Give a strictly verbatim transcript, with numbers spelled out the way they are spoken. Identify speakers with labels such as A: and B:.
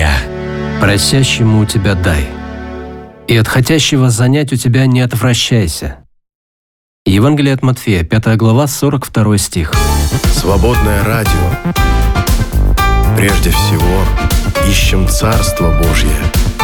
A: меня.
B: Просящему у тебя дай, и от хотящего занять у тебя не отвращайся. Евангелие от Матфея, пятая глава, сорок второй стих.
C: Свободное радио. Прежде всего, ищем Царство Божье